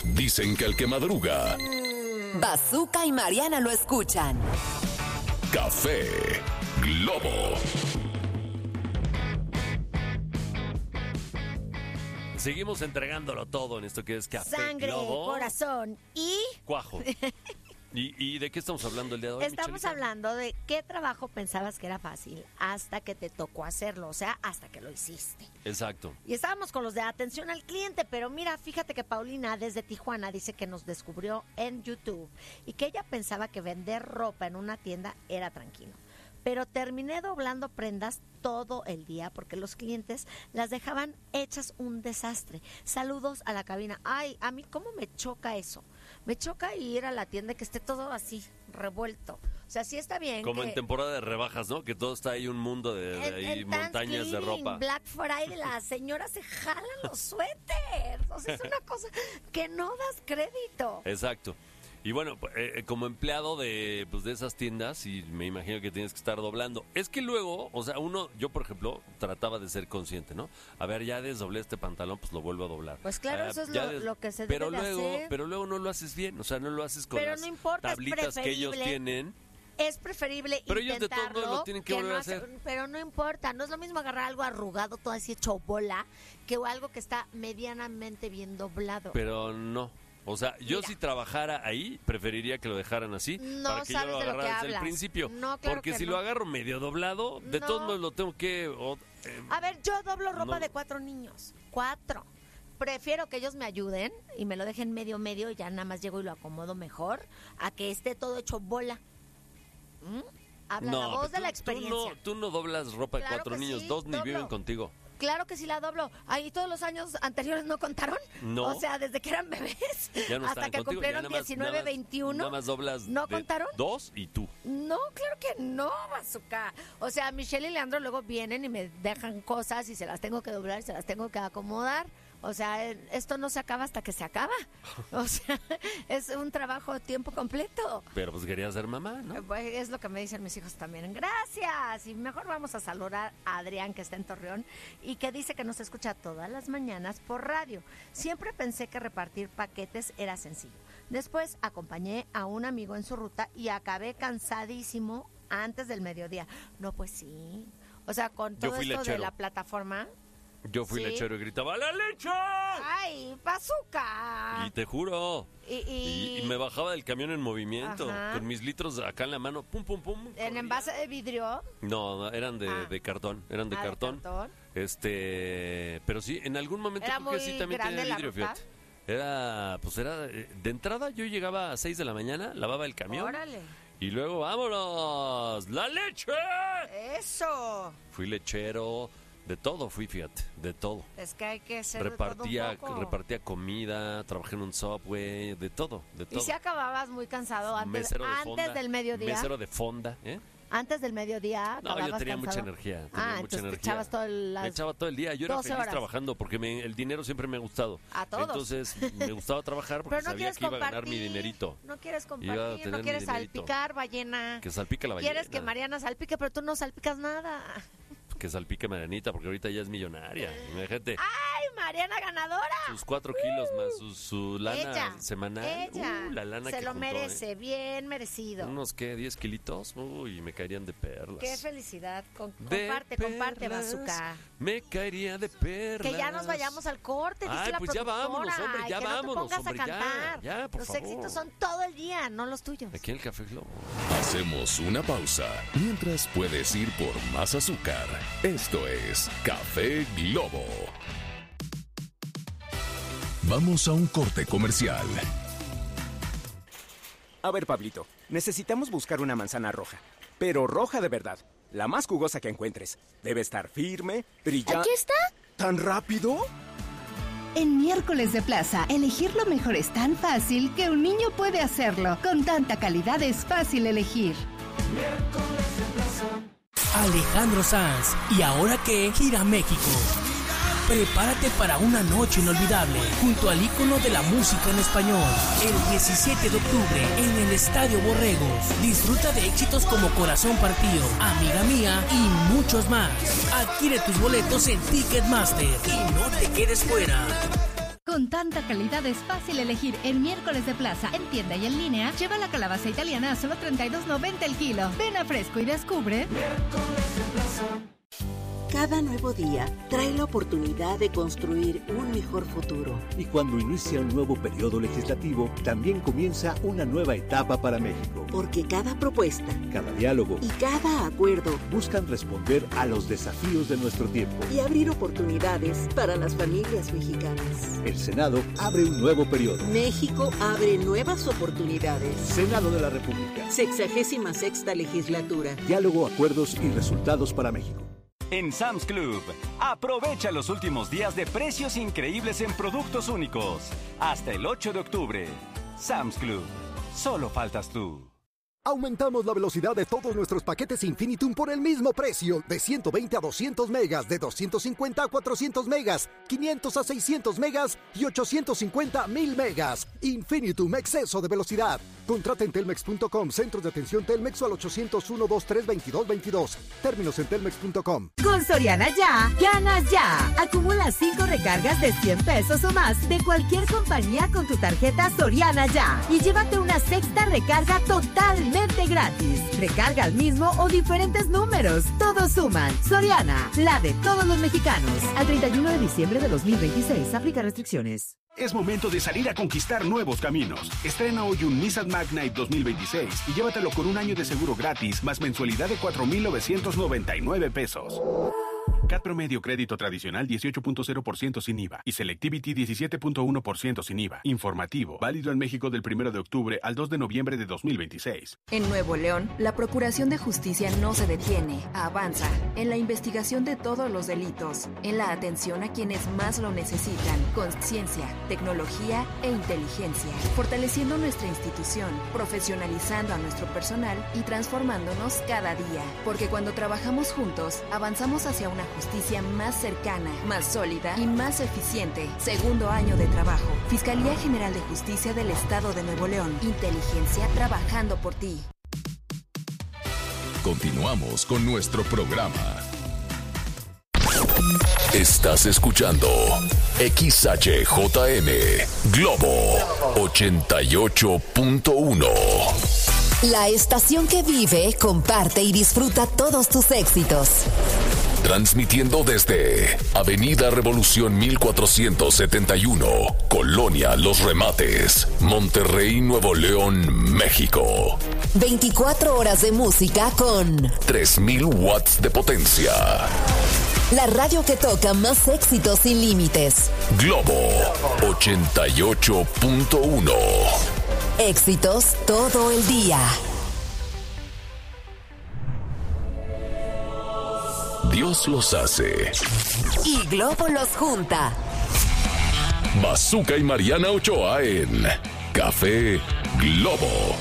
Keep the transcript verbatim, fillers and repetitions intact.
Dicen que el que madruga... Bazooka y Mariana lo escuchan. Café Globo. Seguimos entregándolo todo en esto que es Café Sangre, Globo. corazón y... Cuajo. ¿Y, ¿Y de qué estamos hablando el día de hoy, Estamos Michelita? hablando de qué trabajo pensabas que era fácil hasta que te tocó hacerlo, o sea, hasta que lo hiciste. Exacto. Y estábamos con los de atención al cliente, pero mira, fíjate que Paulina desde Tijuana dice que nos descubrió en YouTube y que ella pensaba que vender ropa en una tienda era tranquilo. Pero terminé doblando prendas todo el día porque los clientes las dejaban hechas un desastre. Saludos a la cabina. Ay, a mí cómo me choca eso. Me choca ir a la tienda que esté todo así, revuelto. O sea, sí está bien. Como que en temporada de rebajas, ¿no? Que todo está ahí un mundo de, de en, ahí en montañas de Thanksgiving, ropa. Black Friday, las señoras se jalan los suéteres. O sea, es una cosa que no das crédito. Exacto. Y bueno, eh, como empleado de, pues, de esas tiendas, y me imagino que tienes que estar doblando. Es que luego, o sea, uno, yo por ejemplo, trataba de ser consciente, ¿no? A ver, ya desdoblé este pantalón, pues lo vuelvo a doblar. Pues claro, Ah, eso es ya lo, des- lo que se pero debe de luego, hacer. Pero luego no lo haces bien, o sea, no lo haces con Pero las no importa, es tablitas que ellos preferible. tienen. Es preferible Pero ellos de todos intentarlo modos lo tienen que volver no a hacer- hacer. Pero no importa, no es lo mismo agarrar algo arrugado, todo así hecho bola, que algo que está medianamente bien doblado. Pero no. O sea, yo Mira. si trabajara ahí, preferiría que lo dejaran así No para que yo sabes lo de lo que agarrara desde el hablas. principio. No, claro Porque que si no. lo agarro medio doblado, de No. todos modos lo tengo que... o- eh, A ver, yo doblo ropa No. de cuatro niños. Cuatro. Prefiero que ellos me ayuden y me lo dejen medio medio y ya nada más llego y lo acomodo mejor a que esté todo hecho bola. ¿Mm? Habla la voz pero de tú- la experiencia. Tú no, tú no doblas ropa de Claro cuatro que niños, sí, dos ni doblo. viven contigo. Claro que sí la doblo. Ahí todos los años anteriores no contaron. No. O sea, desde que eran bebés Ya no hasta están que contigo, ya cumplieron nada más- diecinueve, nada más- veintiuno. Nada más doblas ¿No de contaron? dos y tú. No, claro que no, Bazooka. O sea, Michelle y Leandro luego vienen y me dejan cosas y se las tengo que doblar y se las tengo que acomodar. O sea, eh, esto no se acaba hasta que se acaba. O sea, es un trabajo a tiempo completo. Pero pues quería ser mamá, ¿no? Eh, pues, es lo que me dicen mis hijos también. Gracias. Y mejor vamos a saludar a Adrián, que está en Torreón, y que dice que nos escucha todas las mañanas por radio. Siempre pensé que repartir paquetes era sencillo. Después acompañé a un amigo en su ruta y acabé cansadísimo antes del mediodía. No, pues sí. O sea, con Yo todo fui esto de lechero. la plataforma. Yo fui Sí. lechero y gritaba, ¡la leche! ¡Ay, Bazooka! Y te juro. Y, y- Y, y me bajaba del camión en movimiento, Ajá. con mis litros acá en la mano, pum, pum, pum. en corría. envase de vidrio. No, no, eran de, Ah. de cartón, eran de Ah, de cartón. cartón. Este, pero sí, en algún momento Era creo que muy sí también grande tenía la vidrio, ruta. fíjate. Era, pues era, eh, de entrada yo llegaba a seis de la mañana, lavaba el camión. Órale. Y luego, ¡vámonos! ¡La leche! Eso. Fui lechero, de todo fui, fíjate, de todo. Es que hay que ser Repartía, de todo un poco. repartía comida, trabajé en un Subway, de todo, de todo. Y si acababas muy cansado antes, Mesero de antes fonda, del mediodía. Mesero de fonda, ¿eh? Antes del mediodía. No, yo acababas tenía mucha cansado. energía, tenía ah, mucha entonces te energía. echabas todo el, las- Me echaba todo el día, yo era doce feliz horas. trabajando porque me- el dinero siempre me ha gustado. A todos. Entonces me gustaba trabajar porque Pero no sabía quieres que iba a compartir. ganar mi dinerito. No quieres Iba a compartir, tener no mi quieres dinerito. salpicar, ballena. Que salpica la ballena. Quieres que Mariana salpique, pero tú no salpicas nada. Que salpique Marianita porque ahorita ya es millonaria. Imagínate, ¡Ay, Mariana ganadora! sus cuatro kilos más su, su lana ella, semanal. ella. Uh, la lana se que lo juntó, merece, ¿eh? bien merecido. Unos, ¿qué? ¿diez kilitos? Uy, me caerían de perlas. Qué felicidad. Con- De comparte, comparte, perlas, Bazooka. Me caería de perlas. Que ya nos vayamos al corte, dice Ay, la pues ya productora. vámonos, hombre, ya y que vámonos, no te pongas hombre, a ya, cantar. ya, por Los favor. éxitos son todo el día, no los tuyos. Aquí en el Café Globo. Hacemos una pausa mientras puedes ir por más azúcar. Esto es Café Globo. Vamos a un corte comercial. A ver, Pablito, necesitamos buscar una manzana roja, pero roja de verdad, la más jugosa que encuentres. Debe estar firme, brillante. ¿Aquí está? ¿Tan rápido? En Miércoles de Plaza, elegir lo mejor es tan fácil que un niño puede hacerlo. Con tanta calidad es fácil elegir. Alejandro Sanz, ¿y ahora qué? Gira México. Prepárate para una noche inolvidable junto al ícono de la música en español. El diecisiete de octubre en el Estadio Borregos. Disfruta de éxitos como Corazón Partido, Amiga Mía y muchos más. Adquiere tus boletos en Ticketmaster y no te quedes fuera. Con tanta calidad es fácil elegir. En Miércoles de Plaza, en tienda y en línea, lleva la calabaza italiana a solo treinta y dos noventa el kilo. Ven a Fresco y descubre. Miércoles de Plaza. Cada nuevo día trae la oportunidad de construir un mejor futuro. Y cuando inicia un nuevo periodo legislativo, también comienza una nueva etapa para México. Porque cada propuesta, cada diálogo y cada acuerdo buscan responder a los desafíos de nuestro tiempo y abrir oportunidades para las familias mexicanas. El Senado abre un nuevo periodo. México abre nuevas oportunidades. Senado de la República. Sexagésima sexta legislatura. Diálogo, acuerdos y resultados para México. En Sam's Club, aprovecha los últimos días de precios increíbles en productos únicos. Hasta el ocho de octubre. Sam's Club. Solo faltas tú. Aumentamos la velocidad de todos nuestros paquetes Infinitum por el mismo precio, de ciento veinte a doscientos megas, de doscientos cincuenta a cuatrocientos megas, quinientos a seiscientos megas y ochocientos cincuenta a mil megas. Infinitum, exceso de velocidad. Contrata en telmex punto com, centros de atención Telmex o al ochocientos uno, veintitrés, veintidós, veintidós. Términos en telmex punto com. Con Soriana Ya, ganas ya. Acumula cinco recargas de cien pesos o más de cualquier compañía con tu tarjeta Soriana Ya y llévate una sexta recarga totalmente gratis. Recarga al mismo o diferentes números. Todos suman. Soriana, la de todos los mexicanos. Al treinta y uno de diciembre de dos mil veintiséis. Aplica restricciones. Es momento de salir a conquistar nuevos caminos. Estrena hoy un Nissan Magnite dos mil veintiséis y llévatelo con un año de seguro gratis más mensualidad de cuatro mil novecientos noventa y nueve pesos. C A T promedio crédito tradicional dieciocho punto cero por ciento sin I V A y Selectivity diecisiete punto uno por ciento sin I V A. Informativo, válido en México del primero de octubre al dos de noviembre de dos mil veintiséis. En Nuevo León, la Procuración de Justicia no se detiene, avanza en la investigación de todos los delitos, en la atención a quienes más lo necesitan, con ciencia, tecnología e inteligencia, fortaleciendo nuestra institución, profesionalizando a nuestro personal y transformándonos cada día. Porque cuando trabajamos juntos, avanzamos hacia una justicia más cercana, más sólida y más eficiente. Segundo año de trabajo. Fiscalía General de Justicia del Estado de Nuevo León. Inteligencia trabajando por ti. Continuamos con nuestro programa. Estás escuchando X H J M Globo ochenta y ocho punto uno. La estación que vive, comparte y disfruta todos tus éxitos. Transmitiendo desde Avenida Revolución mil cuatrocientos setenta y uno, Colonia Los Remates, Monterrey, Nuevo León, México. veinticuatro horas de música con tres mil watts de potencia. La radio que toca más éxitos sin límites. Globo ochenta y ocho punto uno. Éxitos todo el día. Dios los hace y Globo los junta. Bazooka y Mariana Ochoa en Café Globo.